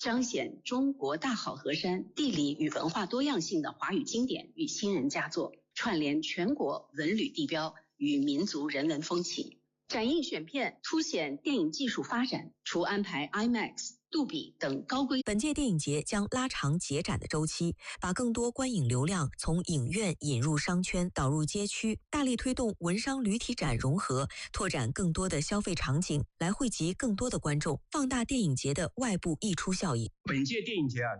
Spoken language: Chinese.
彰显中国大好河山、地理与文化多样性的华语经典与新人佳作，串联全国文旅地标与民族人文风情。展映选片凸显电影技术发展，除安排 IMAX、杜比等高规。 本届电影节将拉长节展的周期，把更多观影流量从影院引入商圈，导入街区，大力推动文商旅体展融合，拓展更多的消费场景，来惠及更多的观众，放大电影节的外部溢出效应。 本届电影节